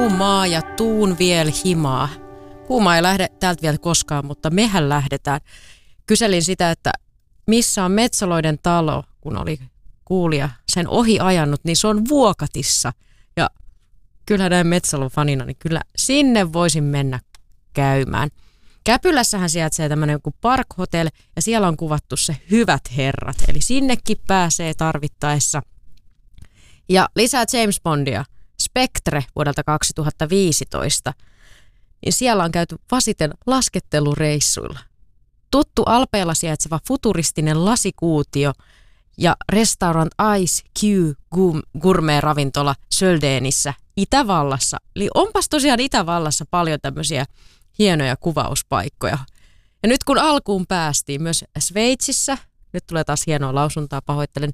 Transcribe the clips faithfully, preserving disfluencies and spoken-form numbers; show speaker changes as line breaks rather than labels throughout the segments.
kuumaa ja tuun vielä himaa. Kuuma ei lähde täältä vielä koskaan, mutta mehän lähdetään. Kyselin sitä, että missä on Metsaloiden talo, kun oli kuulija sen ohi ajanut, niin se on Vuokatissa. Ja kyllä näin Metsalon fanina, niin kyllä sinne voisin mennä käymään. Käpylässähän sijaitsee tämmöinen joku Park Hotel ja siellä on kuvattu se Hyvät herrat. Eli sinnekin pääsee tarvittaessa. Ja lisää James Bondia, Spectre vuodelta kaksituhattaviisitoista. Niin siellä on käyty vasiten laskettelureissuilla. Tuttu Alpeilla sijaitseva futuristinen lasikuutio ja restaurant Ice Q gourmet-ravintola Söldenissä Itävallassa. Eli onpas tosiaan Itävallassa paljon tämmöisiä hienoja kuvauspaikkoja. Ja nyt kun alkuun päästiin myös Sveitsissä, nyt tulee taas hienoa lausuntaa, pahoittelen,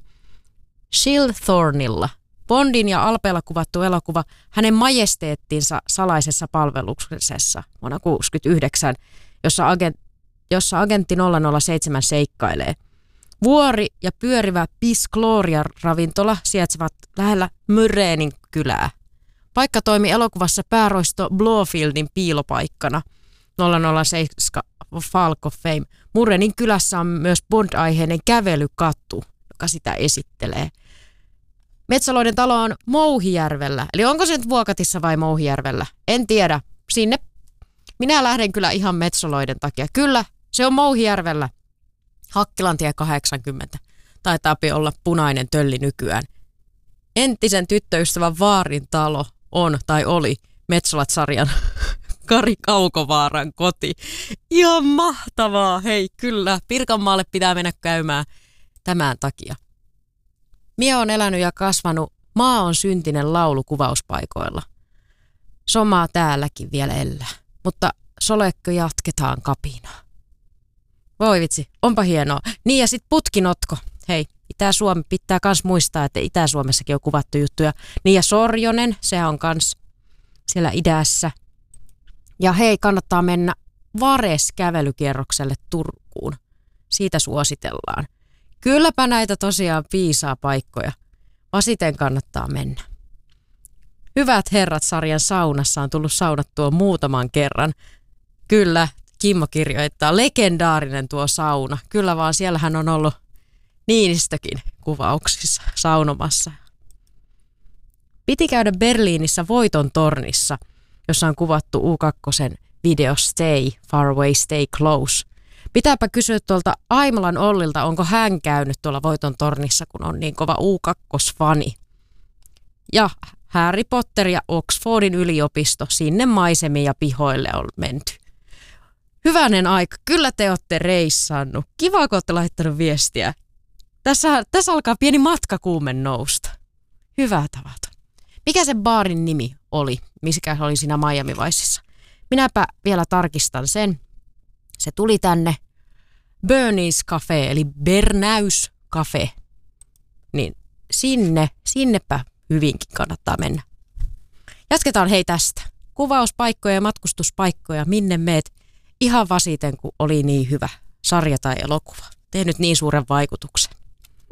Schilthornilla, Bondin ja Alpeilla kuvattu elokuva hänen majesteettinsa salaisessa palveluksessa vuonna tuhatyhdeksänsataakuusikymmentäyhdeksän, jossa, agent, jossa agentti nolla nolla seitsemän seikkailee. Vuori ja pyörivä Piscloria-ravintola sijaitsevat lähellä Murraynin kylää. Paikka toimi elokuvassa pääroisto Blofieldin piilopaikkana. nolla nolla seitsemän Falk of Fame. Murraynin kylässä on myös Bond-aiheinen kävelykattu, joka sitä esittelee. Metsaloiden talo on Mouhijärvellä. Eli onko se nyt Vuokatissa vai Mouhijärvellä? En tiedä. Sinne minä lähden kyllä ihan Metsaloiden takia. Kyllä, se on Mouhijärvellä. Hakkilantie kahdeksankymmentä. Taitaa olla punainen tölli nykyään. Entisen tyttöystävän Vaarin talo on tai oli Metsolat-sarjan Kari Kaukovaaran koti. Ihan mahtavaa. Hei, kyllä. Pirkanmaalle pitää mennä käymään tämän takia. Mie on elänyt ja kasvanut Maa on syntinen laulu kuvauspaikoilla. Somaa täälläkin vielä elää, mutta solekko jatketaan kapinaa. Voi vitsi, onpa hienoa. Niin ja sit putkinotko. Hei, Itä-Suomi pitää kans muistaa, että Itä-Suomessakin on kuvattu juttuja. Niin ja Sorjonen, sehän on kans siellä idässä. Ja hei, kannattaa mennä Vares-kävelykierrokselle Turkuun. Siitä suositellaan. Kylläpä näitä tosiaan viisaa paikkoja. Vasiten kannattaa mennä. Hyvät herrat -sarjan saunassa on tullut saunattua muutaman kerran. Kyllä, Kimmo kirjoittaa, legendaarinen tuo sauna. Kyllä vaan, siellähän on ollut Niinistökin kuvauksissa saunomassa. Piti käydä Berliinissä Voiton tornissa, jossa on kuvattu U kaksi video Stay, Far Away, Stay Close. Pitääpä kysyä tuolta Aimalan Ollilta, onko hän käynyt tuolla Voiton tornissa, kun on niin kova U kaksi-fani. Ja Harry Potter ja Oxfordin yliopisto, sinne maisemiin ja pihoille on menty. Hyvänen aika, kyllä te olette reissannut. Kiva, kun olette laittanut viestiä. Tässä, tässä alkaa pieni matkakuumen nousta. Hyvää tavata. Mikä se baarin nimi oli, mikä oli siinä Miami Viceissa? Minäpä vielä tarkistan sen. Se tuli tänne Bernie's Cafe, eli Bernäys Cafe. Niin sinne, sinnepä hyvinkin kannattaa mennä. Jatketaan hei tästä. Kuvauspaikkoja ja matkustuspaikkoja, minne meet ihan vasiten, kun oli niin hyvä sarja tai elokuva. Tehnyt niin suuren vaikutuksen.